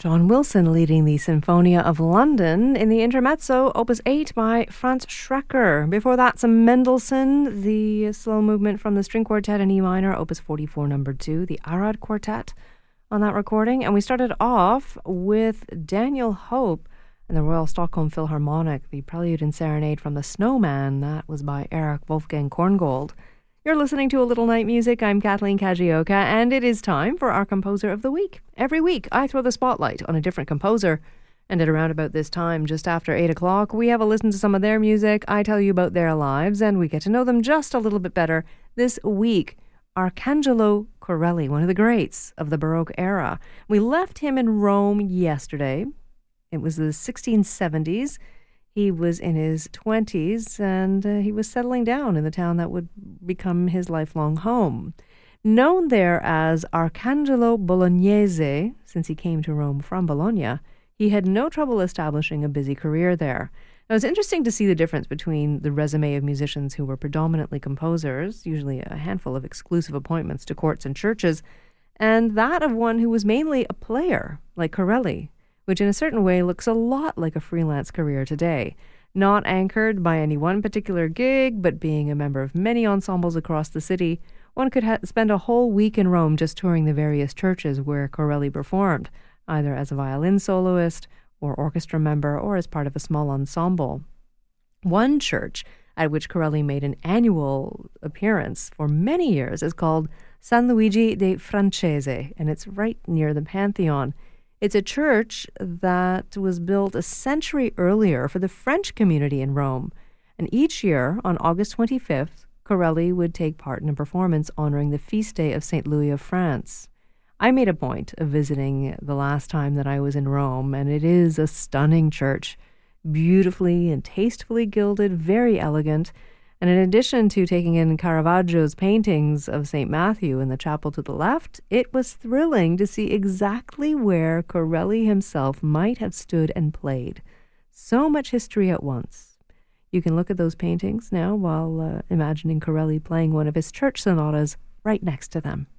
John Wilson leading the Sinfonia of London in the Intermezzo, Opus 8 by Franz Schrecker. Before that, some Mendelssohn, the slow movement from the String Quartet in E minor, Opus 44 number 2, the Arad Quartet on that recording. And we started off with Daniel Hope and the Royal Stockholm Philharmonic, the Prelude and Serenade from The Snowman. That was by Erich Wolfgang Korngold. You're listening to A Little Night Music. I'm Kathleen Kajioka, and it is time for our Composer of the Week. Every week, I throw the spotlight on a different composer, and at around about this time, just after 8 o'clock, we have a listen to some of their music, I tell you about their lives, and we get to know them just a little bit better. This week, Arcangelo Corelli, one of the greats of the Baroque era. We left him in Rome yesterday. It was the 1670s. He was in his 20s, and he was settling down in the town that would become his lifelong home. Known there as Arcangelo Bolognese, since he came to Rome from Bologna, he had no trouble establishing a busy career there. Now, it's interesting to see the difference between the resume of musicians who were predominantly composers, usually a handful of exclusive appointments to courts and churches, and that of one who was mainly a player, like Corelli, which in a certain way looks a lot like a freelance career today. Not anchored by any one particular gig, but being a member of many ensembles across the city, one could spend a whole week in Rome just touring the various churches where Corelli performed, either as a violin soloist or orchestra member or as part of a small ensemble. One church at which Corelli made an annual appearance for many years is called San Luigi de Francese, and it's right near the Pantheon. It's a church that was built a century earlier for the French community in Rome. And each year, on August 25th, Corelli would take part in a performance honoring the feast day of St. Louis of France. I made a point of visiting the last time that I was in Rome, and it is a stunning church, beautifully and tastefully gilded, very elegant. And in addition to taking in Caravaggio's paintings of St. Matthew in the chapel to the left, it was thrilling to see exactly where Corelli himself might have stood and played. So much history at once. You can look at those paintings now while imagining Corelli playing one of his church sonatas right next to them.